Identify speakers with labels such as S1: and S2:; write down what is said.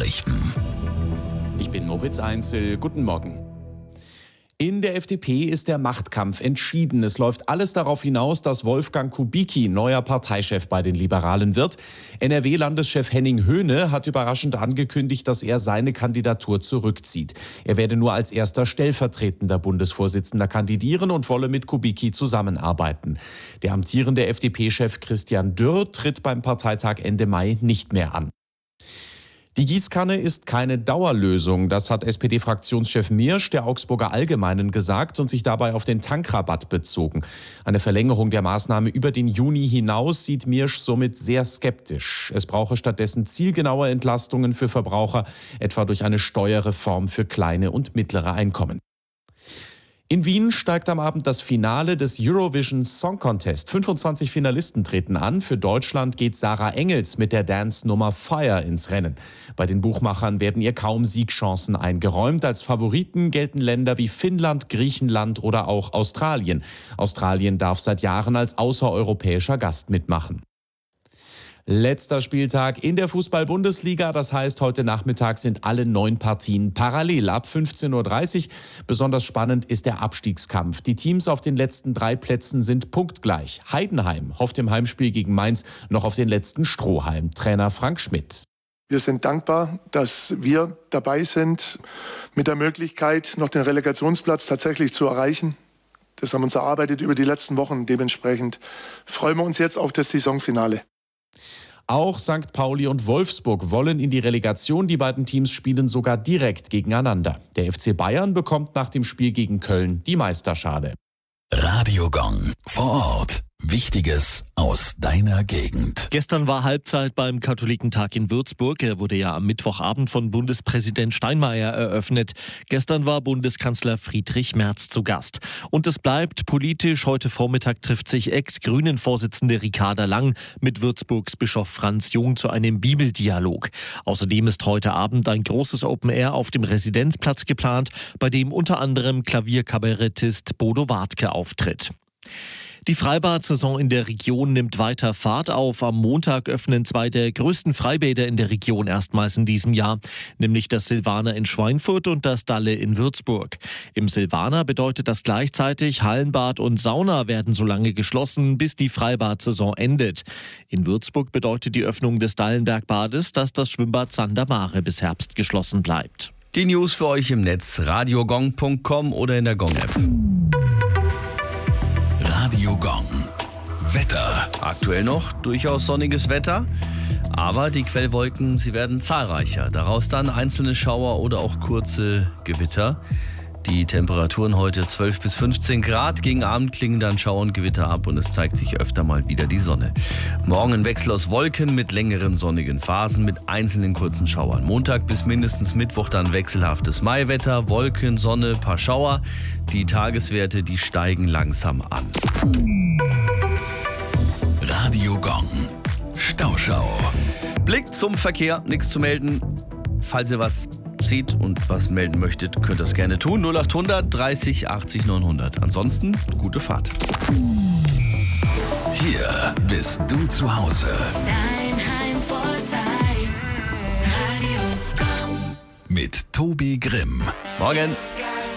S1: Nachrichten.
S2: Ich bin Moritz Einzel. Guten Morgen. In der FDP ist der Machtkampf entschieden. Es läuft alles darauf hinaus, dass Wolfgang Kubicki neuer Parteichef bei den Liberalen wird. NRW-Landeschef Henning Höhne hat überraschend angekündigt, dass er seine Kandidatur zurückzieht. Er werde nur als erster stellvertretender Bundesvorsitzender kandidieren und wolle mit Kubicki zusammenarbeiten. Der amtierende FDP-Chef Christian Dürr tritt beim Parteitag Ende Mai nicht mehr an. Die Gießkanne ist keine Dauerlösung, das hat SPD-Fraktionschef Miersch der Augsburger Allgemeinen gesagt und sich dabei auf den Tankrabatt bezogen. Eine Verlängerung der Maßnahme über den Juni hinaus sieht Miersch somit sehr skeptisch. Es brauche stattdessen zielgenaue Entlastungen für Verbraucher, etwa durch eine Steuerreform für kleine und mittlere Einkommen. In Wien steigt am Abend das Finale des Eurovision Song Contest. 25 Finalisten treten an. Für Deutschland geht Sarah Engels mit der Dance-Nummer Fire ins Rennen. Bei den Buchmachern werden ihr kaum Siegchancen eingeräumt. Als Favoriten gelten Länder wie Finnland, Griechenland oder auch Australien. Australien darf seit Jahren als außereuropäischer Gast mitmachen. Letzter Spieltag in der Fußball-Bundesliga. Das heißt, heute Nachmittag sind alle 9 Partien parallel ab 15:30 Uhr. Besonders spannend ist der Abstiegskampf. Die Teams auf den letzten 3 Plätzen sind punktgleich. Heidenheim hofft im Heimspiel gegen Mainz noch auf den letzten Strohhalm. Trainer Frank Schmidt.
S3: Wir sind dankbar, dass wir dabei sind, mit der Möglichkeit, noch den Relegationsplatz tatsächlich zu erreichen. Das haben wir uns erarbeitet über die letzten Wochen. Dementsprechend freuen wir uns jetzt auf das Saisonfinale.
S2: Auch St. Pauli und Wolfsburg wollen in die Relegation. Die beiden Teams spielen sogar direkt gegeneinander. Der FC Bayern bekommt nach dem Spiel gegen Köln die Meisterschale.
S1: Radio Gong vor Ort. Wichtiges aus deiner Gegend.
S4: Gestern war Halbzeit beim Katholikentag in Würzburg. Er wurde ja am Mittwochabend von Bundespräsident Steinmeier eröffnet. Gestern war Bundeskanzler Friedrich Merz zu Gast. Und es bleibt politisch. Heute Vormittag trifft sich Ex-Grünen-Vorsitzende Ricarda Lang mit Würzburgs Bischof Franz Jung zu einem Bibeldialog. Außerdem ist heute Abend ein großes Open Air auf dem Residenzplatz geplant, bei dem unter anderem Klavierkabarettist Bodo Wartke auftritt. Die Freibad-Saison in der Region nimmt weiter Fahrt auf. Am Montag öffnen 2 der größten Freibäder in der Region erstmals in diesem Jahr, nämlich das Silvaner in Schweinfurt und das Dalle in Würzburg. Im Silvaner bedeutet das gleichzeitig, Hallenbad und Sauna werden so lange geschlossen, bis die Freibad-Saison endet. In Würzburg bedeutet die Öffnung des Dallenbergbades, dass das Schwimmbad Sander Mare bis Herbst geschlossen bleibt.
S5: Die News für euch im Netz, radiogong.com oder in der Gong-App.
S1: Radio Gong. Wetter.
S5: Aktuell noch durchaus sonniges Wetter, aber die Quellwolken, sie werden zahlreicher. Daraus dann einzelne Schauer oder auch kurze Gewitter. Die Temperaturen heute 12 bis 15 Grad. Gegen Abend klingen dann Schauer und Gewitter ab und es zeigt sich öfter mal wieder die Sonne. Morgen ein Wechsel aus Wolken mit längeren sonnigen Phasen mit einzelnen kurzen Schauern. Montag bis mindestens Mittwoch dann wechselhaftes Maiwetter, Wolken, Sonne, paar Schauer. Die Tageswerte, die steigen langsam an.
S1: Radio Gong. Stauschau.
S5: Blick zum Verkehr, nichts zu melden. Falls ihr was seht und was melden möchtet, könnt ihr das gerne tun. 0800 30 80 900. Ansonsten gute Fahrt.
S1: Hier bist du zu Hause.
S6: Dein Heimvorteil. Radio Gong.
S1: Mit Tobi Grimm.
S5: Morgen.